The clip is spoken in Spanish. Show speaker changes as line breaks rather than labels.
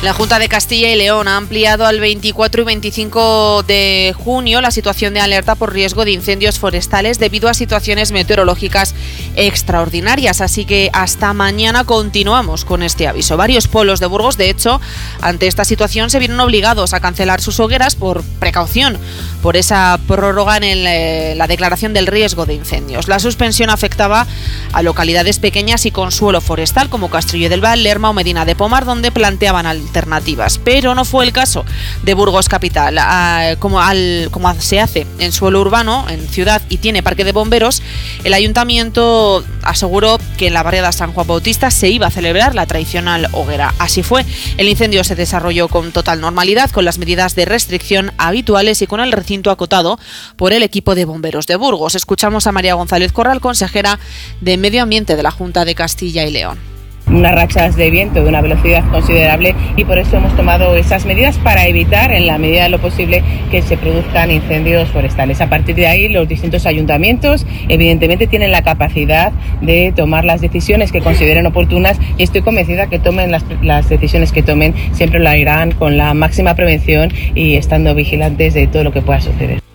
La Junta de Castilla y León ha ampliado al 24 y 25 de junio la situación de alerta por riesgo de incendios forestales debido a situaciones meteorológicas extraordinarias. Así que hasta mañana continuamos con este aviso. Varios pueblos de Burgos, de hecho, ante esta situación se vieron obligados a cancelar sus hogueras por precaución, por esa prórroga en la declaración del riesgo de incendios. La suspensión afectaba a localidades pequeñas y con suelo forestal como Castrillo del Val, Lerma o Medina de Pomar, donde planteaban alternativas, pero no fue el caso de Burgos capital. Como se hace en suelo urbano, en ciudad, y tiene parque de bomberos, el ayuntamiento aseguró que en la barriada San Juan Bautista se iba a celebrar la tradicional hoguera. Así fue. El incendio se desarrolló con total normalidad, con las medidas de restricción habituales y con el recinto acotado por el equipo de bomberos de Burgos. Escuchamos a María González Corral, consejera de Medio Ambiente de la Junta de Castilla y León.
Unas rachas de viento de una velocidad considerable y por eso hemos tomado esas medidas para evitar en la medida de lo posible que se produzcan incendios forestales. A partir de ahí los distintos ayuntamientos evidentemente tienen la capacidad de tomar las decisiones que consideren oportunas y estoy convencida que tomen las decisiones que tomen siempre lo harán con la máxima prevención y estando vigilantes de todo lo que pueda suceder.